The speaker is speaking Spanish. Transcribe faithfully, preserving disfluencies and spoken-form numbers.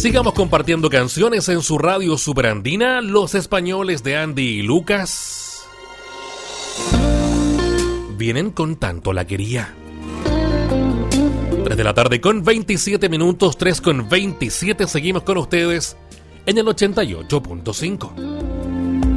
Sigamos compartiendo canciones en su radio superandina, los españoles de Andy y Lucas vienen con Tanto la quería. tres de la tarde con veintisiete minutos, tres con veintisiete, seguimos con ustedes en el ochenta y ocho punto cinco.